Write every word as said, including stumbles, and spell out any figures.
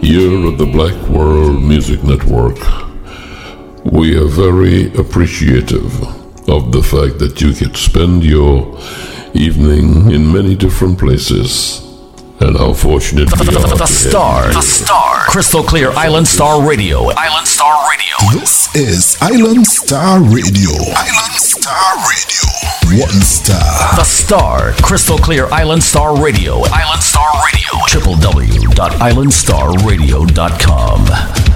Here at the Black World Music Network, we are very appreciative of the fact that you can spend your evening in many different places, and how fortunate we are. The, the Star, the Star, Crystal Clear Island Star Radio, Island Star Radio. This is Island Star Radio, Island Star Radio. One star. The Star, Crystal Clear Island Star Radio, Island Star Radio. w w w dot island star radio dot com.